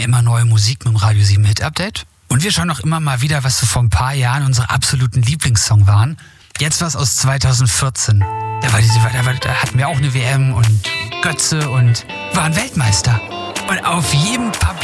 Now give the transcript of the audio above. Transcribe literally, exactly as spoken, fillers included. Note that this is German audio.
immer neue Musik mit dem Radio sieben Hit Update. Und wir schauen auch immer mal wieder, was so vor ein paar Jahren unsere absoluten Lieblingssong waren. Jetzt was aus zweitausendvierzehn. Da, war diese, da, war, da hatten wir auch eine W M und Götze und waren Weltmeister. Und auf jedem Public